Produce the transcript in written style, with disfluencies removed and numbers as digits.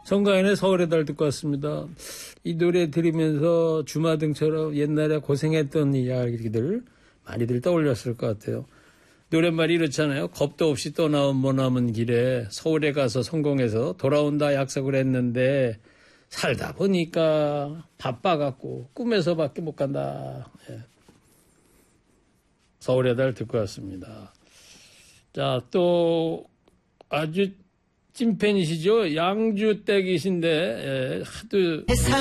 송가인의 서울의 달 듣고 왔습니다. 이 노래 들으면서 주마등처럼 옛날에 고생했던 이야기들 많이들 떠올렸을 것 같아요. 노랫말이 이렇잖아요. 겁도 없이 떠나온 머나먼 길에 서울에 가서 성공해서 돌아온다 약속을 했는데 살다 보니까 바빠갖고 꿈에서밖에 못 간다. 예. 서울의 달 듣고 왔습니다. 자, 또 아주 찐팬이시죠? 양주댁이신데 하도